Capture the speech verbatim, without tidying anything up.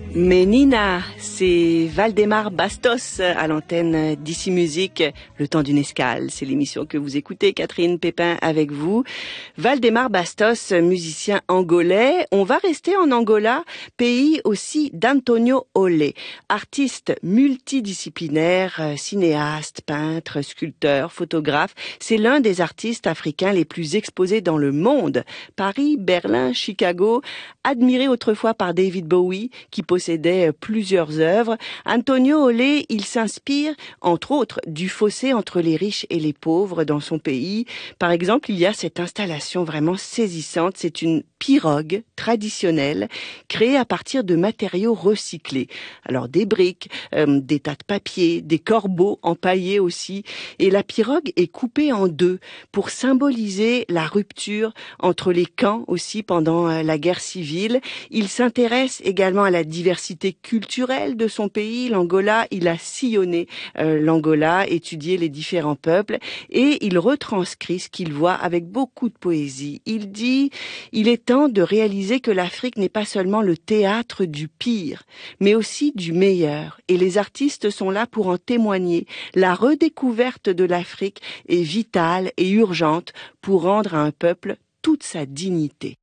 Menina, c'est Valdemar Bastos à l'antenne d'Ici Musique, le temps d'une escale. C'est l'émission que vous écoutez, Catherine Pépin avec vous. Valdemar Bastos, musicien angolais. On va rester en Angola, pays aussi d'Antonio Olé, artiste multidisciplinaire, cinéaste, peintre, sculpteur, photographe. C'est l'un des artistes africains les plus exposés dans le monde. Paris, Berlin, Chicago, admiré autrefois par David Bowie, qui possédait plusieurs œuvres. Antonio Olé, il s'inspire, entre autres, du fossé entre les riches et les pauvres dans son pays. Par exemple, il y a cette installation vraiment saisissante. C'est une pirogue traditionnelle créée à partir de matériaux recyclés. Alors des briques, euh, des tas de papier, des corbeaux empaillés aussi. Et la pirogue est coupée en deux pour symboliser la rupture entre les camps aussi pendant euh, la guerre civile. Il s'intéresse également à la diversité culturelle de son pays, l'Angola. Il a sillonné euh, l'Angola, étudié les différents peuples et il retranscrit ce qu'il voit avec beaucoup de poésie. Il dit, il est temps de réaliser que l'Afrique n'est pas seulement le théâtre du pire, mais aussi du meilleur. Et les artistes sont là pour en témoigner. La redécouverte de l'Afrique est vitale et urgente pour rendre à un peuple toute sa dignité.